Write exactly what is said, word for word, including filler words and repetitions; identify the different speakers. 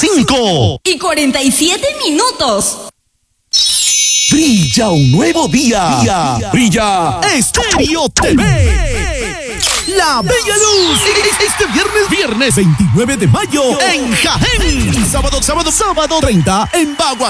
Speaker 1: cinco
Speaker 2: y cuarenta y siete minutos.
Speaker 1: Brilla un nuevo día. día. Brilla Estéreo T V. La bella luz. Este viernes, viernes veintinueve de mayo en Jaén. Sábado, sábado, sábado treinta en Bagua.